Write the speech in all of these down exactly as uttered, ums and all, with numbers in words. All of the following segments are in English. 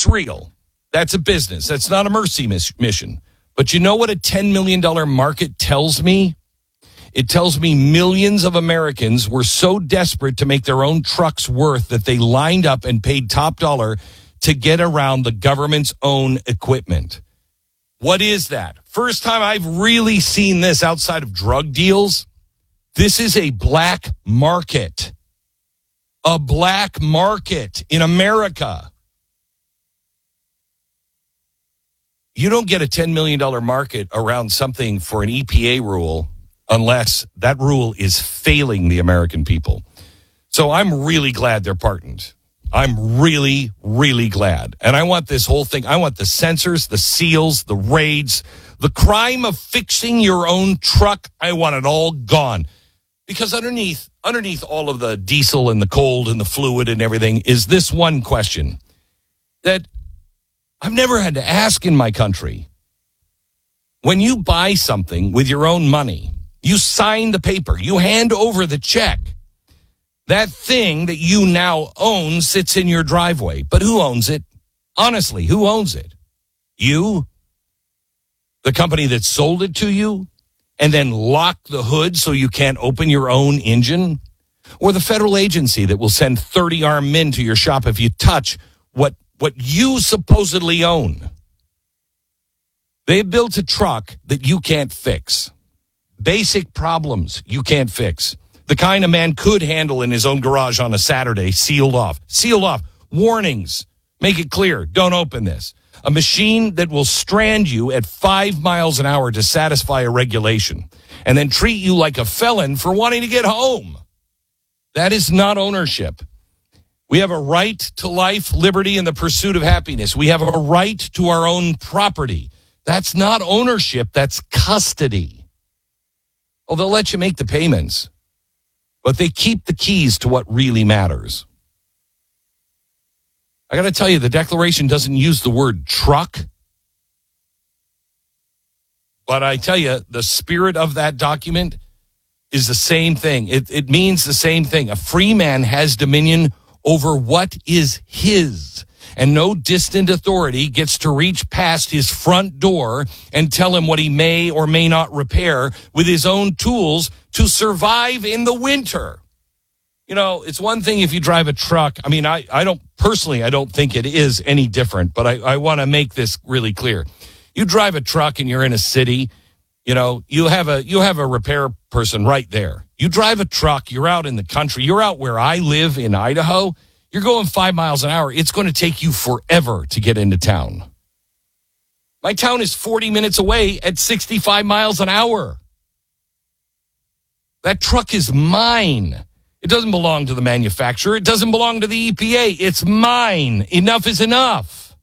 It's real. That's a business. That's not a mercy miss- mission. But you know what a ten million dollars market tells me? It tells me millions of Americans were so desperate to make their own trucks worth that they lined up and paid top dollar to get around the government's own equipment. What is that? First time I've really seen this outside of drug deals. This is a black market. A black market in America. You don't get a ten million dollars market around something for an E P A rule unless that rule is failing the American people. So I'm really glad they're pardoned. I'm really, really glad. And I want this whole thing, I want the sensors, the seals, the raids, the crime of fixing your own truck, I want it all gone. Because underneath, underneath all of the diesel and the cold and the fluid and everything is this one question that I've never had to ask in my country. When you buy something with your own money, you sign the paper, you hand over the check. That thing that you now own sits in your driveway. But who owns it? Honestly, who owns it? You? The company that sold it to you and then locked the hood so you can't open your own engine? Or the federal agency that will send thirty armed men to your shop if you touch what, what you supposedly own? They built a truck that you can't fix. Basic problems you can't fix. The kind a man could handle in his own garage on a Saturday, sealed off. Sealed off. Warnings. Make it clear. Don't open this. A machine that will strand you at five miles an hour to satisfy a regulation and then treat you like a felon for wanting to get home. That is not ownership. We have a right to life, liberty, and the pursuit of happiness. We have a right to our own property. That's not ownership. That's custody. Oh, they'll let you make the payments, but they keep the keys to what really matters. I got to tell you, the Declaration doesn't use the word truck, but I tell you, the spirit of that document is the same thing. It, it means the same thing. A free man has dominion over what is his, and no distant authority gets to reach past his front door and tell him what he may or may not repair with his own tools to survive in the winter. You know, it's one thing if you drive a truck. I mean, I, I don't, personally, I don't think it is any different, but I, I want to make this really clear. You drive a truck and you're in a city, you know, you have a, you have a repair person right there. You drive a truck, you're out in the country, you're out where I live in Idaho. You're going five miles an hour. It's going to take you forever to get into town. My town is forty minutes away at sixty-five miles an hour. That truck is mine. It doesn't belong to the manufacturer. It doesn't belong to the E P A. It's mine. Enough is enough.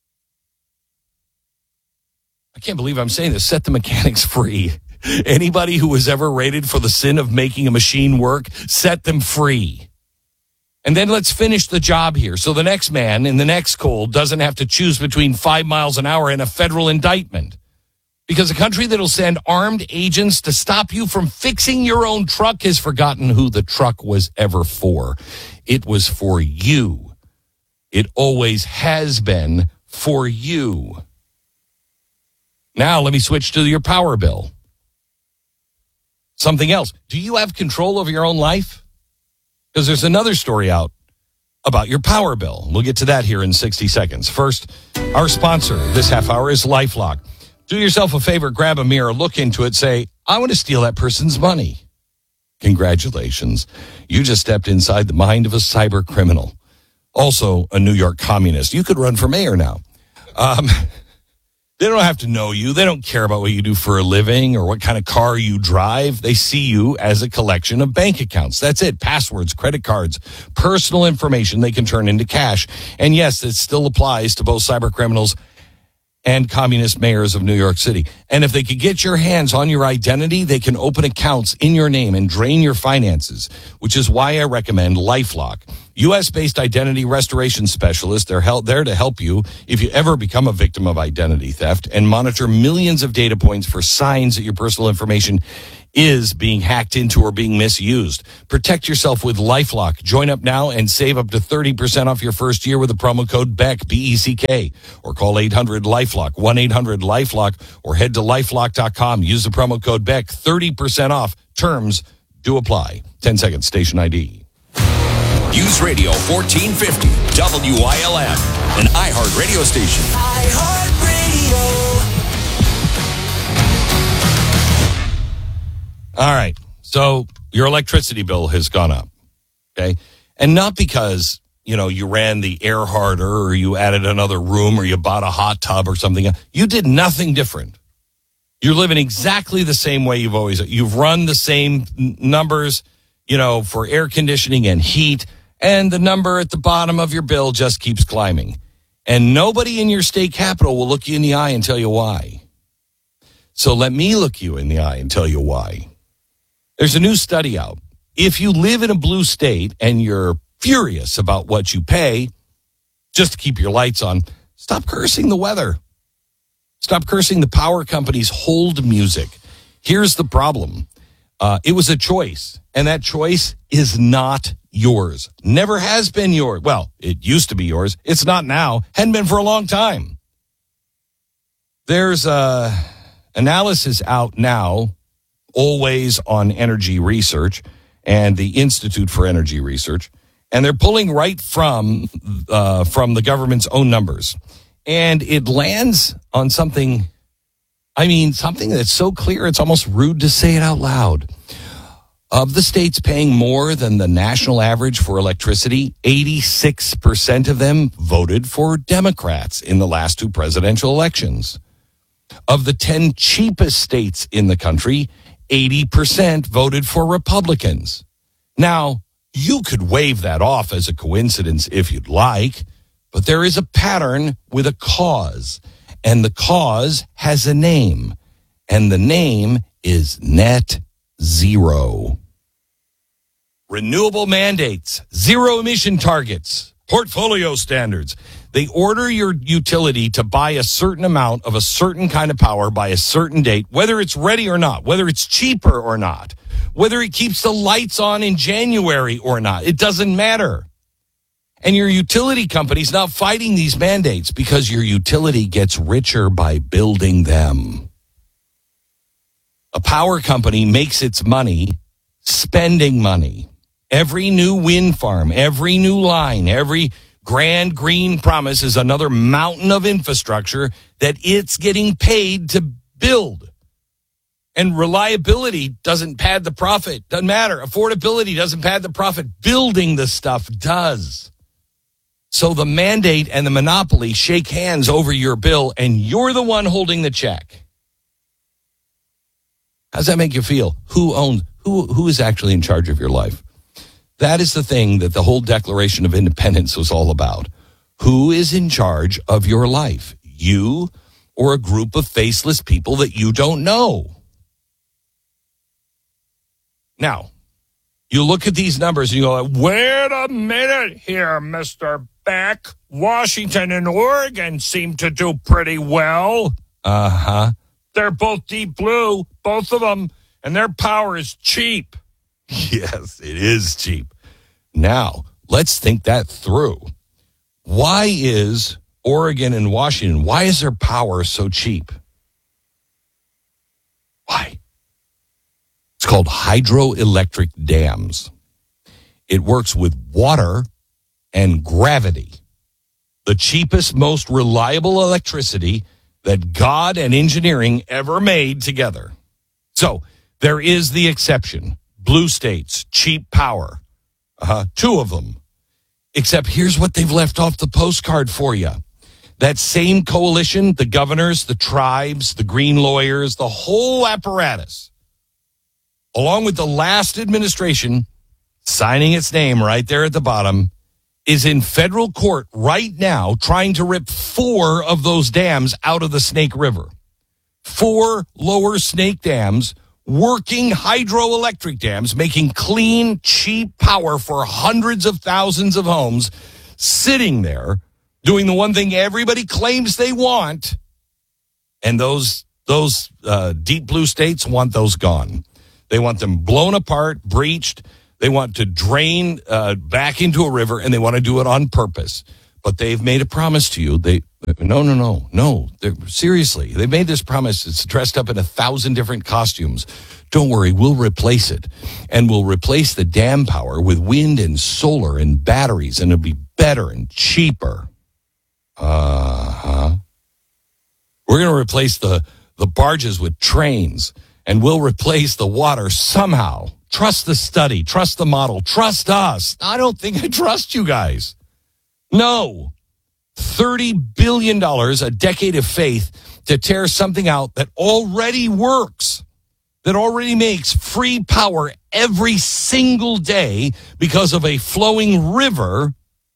I can't believe I'm saying this. Set the mechanics free. Anybody who was ever rated for the sin of making a machine work, set them free. And then let's finish the job here. So the next man in the next cold doesn't have to choose between five miles an hour and a federal indictment. Because a country that'll send armed agents to stop you from fixing your own truck has forgotten who the truck was ever for. It was for you. It always has been for you. Now let me switch to your power bill. Something else. Do you have control over your own life? Because there's another story out about your power bill. We'll get to that here in sixty seconds. First, our sponsor this half hour is LifeLock. Do yourself a favor, grab a mirror, look into it, say, I want to steal that person's money. Congratulations. You just stepped inside the mind of a cyber criminal. Also a New York communist. You could run for mayor now. Um, they don't have to know you. They don't care about what you do for a living or what kind of car you drive. They see you as a collection of bank accounts. That's it. Passwords, credit cards, personal information they can turn into cash. And yes, it still applies to both cyber criminals and communist mayors of New York City. And if they could get your hands on your identity, they can open accounts in your name and drain your finances, which is why I recommend LifeLock. U S-based identity restoration specialists, they're hel- there to help you if you ever become a victim of identity theft and monitor millions of data points for signs that your personal information is being hacked into or being misused. Protect yourself with LifeLock. Join up now and save up to thirty percent off your first year with the promo code BECK, B E C K, or call eight hundred LifeLock, one eight hundred LifeLock, or head to lifelock dot com. Use the promo code BECK, thirty percent off. Terms do apply. ten seconds, station I D. News Radio fourteen fifty, W I L M, an iHeart radio station. iHeart Radio. All right. So your electricity bill has gone up. Okay. And not because, you know, you ran the air harder or you added another room or you bought a hot tub or something. You did nothing different. You're living exactly the same way you've always, you've run the same numbers, you know, for air conditioning and heat, and the number at the bottom of your bill just keeps climbing. And nobody in your state capital will look you in the eye and tell you why. So let me look you in the eye and tell you why. There's a new study out. If you live in a blue state and you're furious about what you pay just to keep your lights on, stop cursing the weather. Stop cursing the power company's hold music. Here's the problem. Uh, it was a choice, and that choice is not yours. Never has been yours. Well, it used to be yours. It's not now. Hadn't been for a long time. There's a analysis out now, always on energy research and the Institute for Energy Research, and they're pulling right from uh, from the government's own numbers. And it lands on something, I mean, something that's so clear, it's almost rude to say it out loud. Of the states paying more than the national average for electricity, eighty-six percent of them voted for Democrats in the last two presidential elections. Of the ten cheapest states in the country, eighty percent voted for Republicans. Now, you could wave that off as a coincidence if you'd like, but there is a pattern with a cause, and the cause has a name, and the name is net zero. Renewable mandates, zero emission targets, portfolio standards. They order your utility to buy a certain amount of a certain kind of power by a certain date, whether it's ready or not, whether it's cheaper or not, whether it keeps the lights on in January or not. It doesn't matter. And your utility company's not fighting these mandates because your utility gets richer by building them. A power company makes its money spending money. Every new wind farm, every new line, every grand green promise is another mountain of infrastructure that it's getting paid to build. And reliability doesn't pad the profit. Doesn't matter. Affordability doesn't pad the profit. Building the stuff does. So the mandate and the monopoly shake hands over your bill, and you're the one holding the check. How does that make you feel? Who owns, who, who is actually in charge of your life? That is the thing that the whole Declaration of Independence was all about. Who is in charge of your life? You or a group of faceless people that you don't know? Now, you look at these numbers and you go, wait a minute here, Mister Beck. Washington and Oregon seem to do pretty well. Uh-huh. They're both deep blue, both of them, and their power is cheap. Yes, it is cheap. Now, let's think that through. Why is Oregon and Washington, why is their power so cheap? Why? It's called hydroelectric dams. It works with water and gravity. The cheapest, most reliable electricity that God and engineering ever made together. So there is the exception. Blue states, cheap power. Uh-huh, two of them. Except here's what they've left off the postcard for you. That same coalition, the governors, the tribes, the green lawyers, the whole apparatus, along with the last administration signing its name right there at the bottom, is in federal court right now trying to rip four of those dams out of the Snake River. Four lower Snake dams, working hydroelectric dams, making clean, cheap power for hundreds of thousands of homes, sitting there doing the one thing everybody claims they want. And those, those uh, deep blue states want those gone. They want them blown apart, breached. They want to drain uh, back into a river, and they want to do it on purpose. But they've made a promise to you. They no, no, no, no. They're, seriously, they made this promise. It's dressed up in a thousand different costumes. Don't worry, we'll replace it. And we'll replace the dam power with wind and solar and batteries, and it'll be better and cheaper. Uh-huh. We're going to replace the, the barges with trains, and we'll replace the water somehow. Trust the study. Trust the model. Trust us. I don't think I trust you guys. No. thirty billion dollars, a decade of faith, to tear something out that already works, that already makes free power every single day because of a flowing river.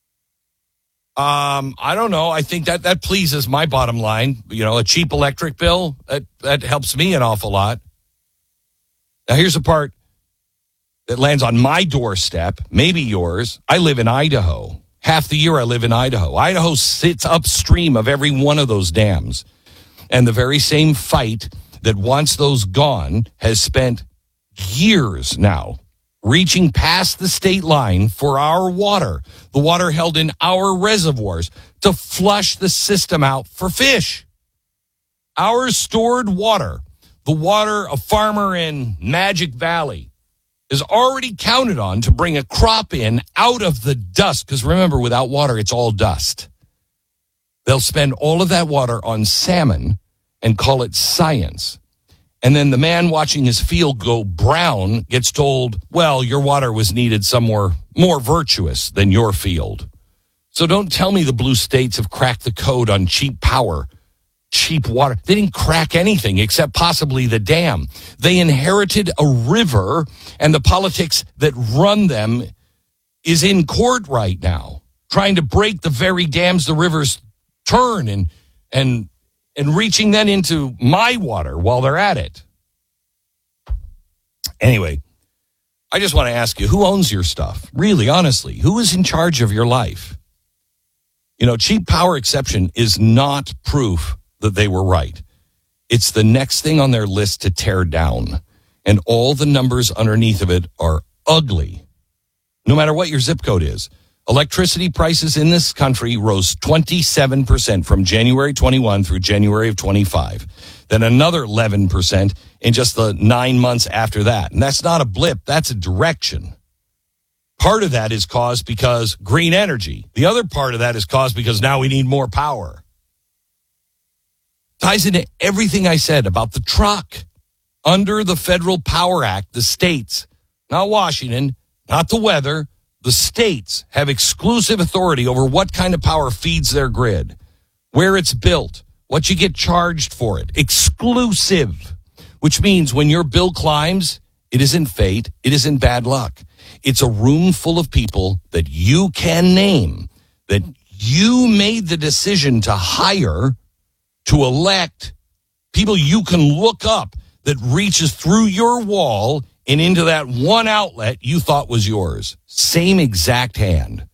Um, I don't know. I think that that pleases my bottom line. You know, a cheap electric bill, that, that helps me an awful lot. Now, here's the part that lands on my doorstep, maybe yours. I live in Idaho. Half the year I live in Idaho. Idaho sits upstream of every one of those dams. And the very same fight that wants those gone has spent years now reaching past the state line for our water, the water held in our reservoirs, to flush the system out for fish. Our stored water, the water a farmer in Magic Valley is already counted on to bring a crop in out of the dust. Because remember, without water, it's all dust. They'll spend all of that water on salmon and call it science. And then the man watching his field go brown gets told, well, your water was needed somewhere more virtuous than your field. So don't tell me the blue states have cracked the code on cheap power, cheap water. They didn't crack anything except possibly the dam. They inherited a river, and the politics that run them is in court right now, trying to break the very dams the rivers turn and and and reaching then into my water while they're at it. Anyway, I just want to ask you, who owns your stuff? Really, honestly, who is in charge of your life? You know, cheap power exception is not proof that they were right. It's the next thing on their list to tear down. And all the numbers underneath of it are ugly, no matter what your zip code is. Electricity prices in this country rose twenty-seven percent from January twenty-one through January of twenty-five. Then another eleven percent in just the nine months after that. And that's not a blip, that's a direction. Part of that is caused because green energy. The other part of that is caused because now we need more power. Ties into everything I said about the truck. Under the Federal Power Act, the states, not Washington, not the weather, the states have exclusive authority over what kind of power feeds their grid, where it's built, what you get charged for it. Exclusive, which means when your bill climbs, it isn't fate, it isn't bad luck. It's a room full of people that you can name, that you made the decision to hire, to elect, people you can look up that reaches through your wall and into that one outlet you thought was yours. Same exact hand.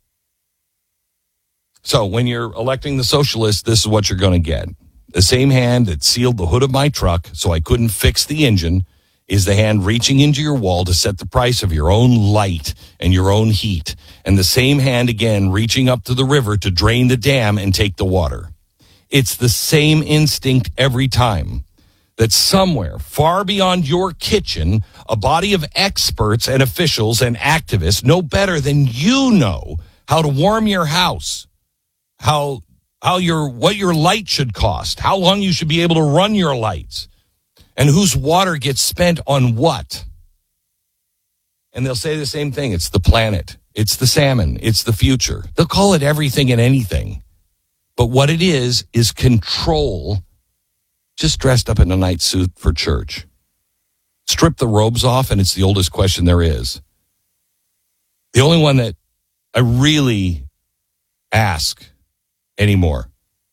So when you're electing the socialist, this is what you're going to get. The same hand that sealed the hood of my truck so I couldn't fix the engine is the hand reaching into your wall to set the price of your own light and your own heat. And the same hand again reaching up to the river to drain the dam and take the water. It's the same instinct every time. That somewhere far beyond your kitchen, a body of experts and officials and activists know better than you know how to warm your house, how how your what your light should cost, how long you should be able to run your lights, and whose water gets spent on what. And they'll say the same thing. It's the planet. It's the salmon. It's the future. They'll call it everything and anything. But what it is is control, just dressed up in a night suit for church. Strip the robes off, and it's the oldest question there is. The only one that I really ask anymore.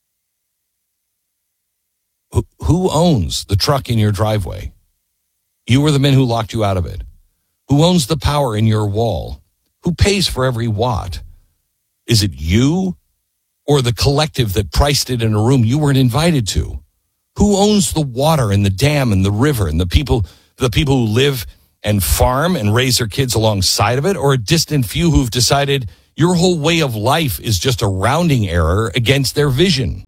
Who, who owns the truck in your driveway? You were the men who locked you out of it. Who owns the power in your wall? Who pays for every watt? Is it you or the collective that priced it in a room you weren't invited to? Who owns the water and the dam and the river and the people the people who live and farm and raise their kids alongside of it, or a distant few who've decided your whole way of life is just a rounding error against their vision?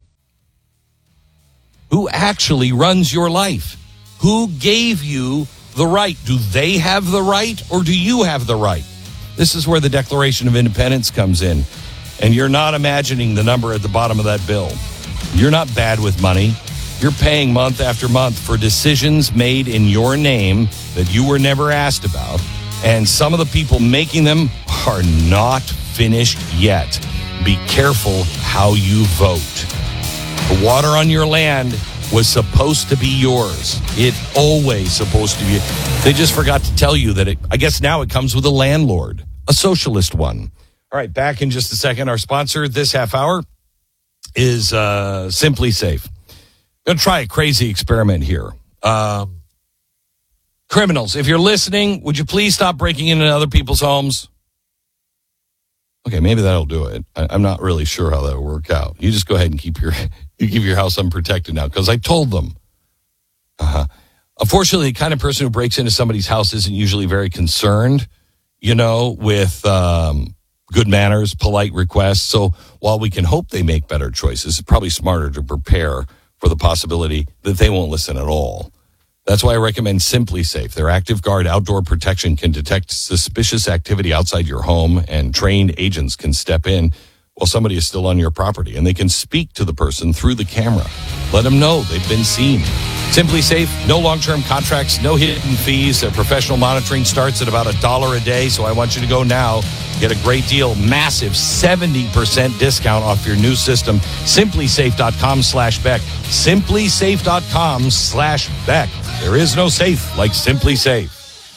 Who actually runs your life? Who gave you the right? Do they have the right, or do you have the right? This is where the Declaration of Independence comes in. And you're not imagining the number at the bottom of that bill. You're not bad with money. You're paying month after month for decisions made in your name that you were never asked about. And some of the people making them are not finished yet. Be careful how you vote. The water on your land was supposed to be yours. It always supposed to be. They just forgot to tell you that it, I guess now it comes with a landlord, a socialist one. All right, back in just a second. Our sponsor this half hour is uh, Simply Safe. Going to try a crazy experiment here. Um, criminals, if you're listening, would you please stop breaking into other people's homes? Okay, maybe that'll do it. I, I'm not really sure how that'll work out. You just go ahead and keep your you keep your house unprotected now, because I told them. Uh-huh. Unfortunately, the kind of person who breaks into somebody's house isn't usually very concerned, you know, with um, good manners, polite requests. So while we can hope they make better choices, it's probably smarter to prepare for the possibility that they won't listen at all. That's why I recommend Simply Safe. Their Active Guard outdoor protection can detect suspicious activity outside your home, and trained agents can step in while somebody is still on your property, and they can speak to the person through the camera. Let them know they've been seen. Simply Safe, no long-term contracts, no hidden fees. Their professional monitoring starts at about a dollar a day, so I want you to go now. Get a great deal, massive seventy percent discount off your new system. SimplySafe.com slash Beck. SimplySafe.com slash Beck. There is no safe like Simply Safe.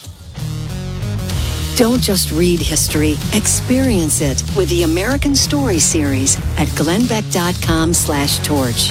Don't just read history, experience it with the American Story Series at glennbeck.com slash torch.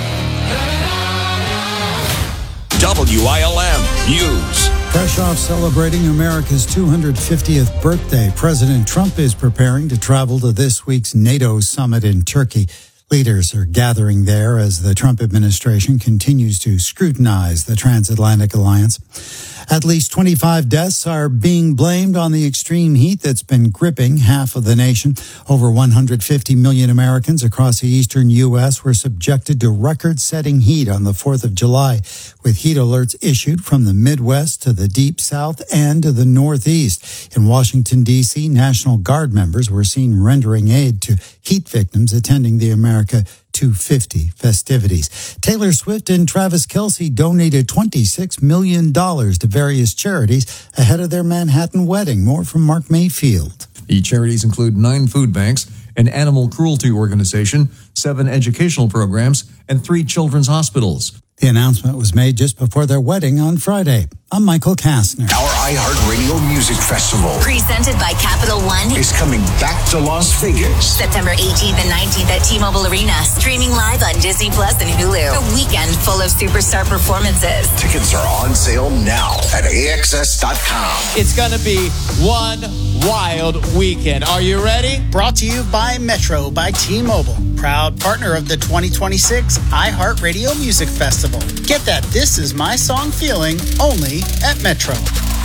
W I L M News. Fresh off celebrating America's two hundred fiftieth birthday, President Trump is preparing to travel to this week's NATO summit in Turkey. Leaders are gathering there as the Trump administration continues to scrutinize the transatlantic alliance. At least twenty-five deaths are being blamed on the extreme heat that's been gripping half of the nation. Over one hundred fifty million Americans across the eastern U S were subjected to record-setting heat on the fourth of July, with heat alerts issued from the Midwest to the Deep South and to the Northeast. In Washington, D C, National Guard members were seen rendering aid to heat victims attending the America two fifty festivities. Taylor Swift and Travis Kelce donated twenty-six million dollars to various charities ahead of their Manhattan wedding. More from Mark Mayfield. The charities include nine food banks, an animal cruelty organization, seven educational programs, and three children's hospitals. The announcement was made just before their wedding on Friday. I'm Michael Kastner. Our iHeartRadio Music Festival presented by Capital One is coming back to Las Vegas. September eighteenth and nineteenth at T-Mobile Arena. Streaming live on Disney Plus and Hulu. A weekend full of superstar performances. Tickets are on sale now at A X S dot com. It's going to be one wild weekend. Are you ready? Brought to you by Metro by T-Mobile. Proud partner of the twenty twenty-six iHeartRadio Music Festival. Get that This Is My Song feeling only at Metro.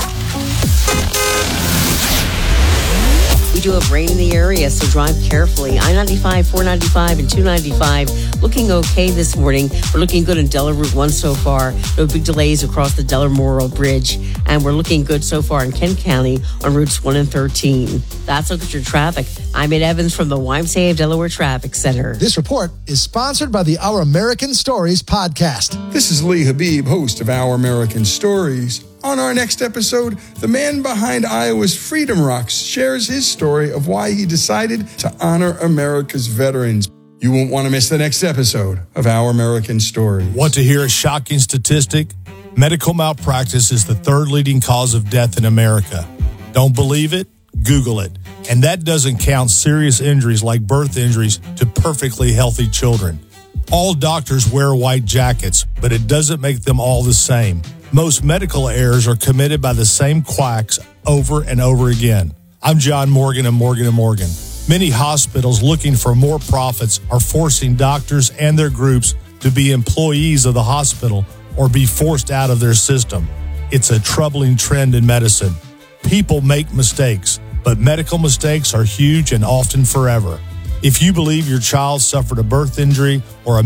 We do have rain in the area, so drive carefully. I ninety-five, four ninety-five, and two ninety-five looking okay this morning. We're looking good on Delaware Route one so far. No big delays across the Delaware Memorial Bridge. And we're looking good so far in Kent County on routes one and thirteen. That's a look at your traffic. I'm Ed Evans from the Y M C A of Delaware Traffic Center. This report is sponsored by the Our American Stories podcast. This is Lee Habib, host of Our American Stories. On our next episode, the man behind Iowa's Freedom Rocks shares his story of why he decided to honor America's veterans. You won't want to miss the next episode of Our American Stories. Want to hear a shocking statistic? Medical malpractice is the third leading cause of death in America. Don't believe it? Google it. And that doesn't count serious injuries like birth injuries to perfectly healthy children. All doctors wear white jackets, but it doesn't make them all the same. Most medical errors are committed by the same quacks over and over again. I'm John Morgan of Morgan and Morgan. Many hospitals looking for more profits are forcing doctors and their groups to be employees of the hospital or be forced out of their system. it's a troubling trend in medicine. People make mistakes, but medical mistakes are huge and often forever. If you believe your child suffered a birth injury or a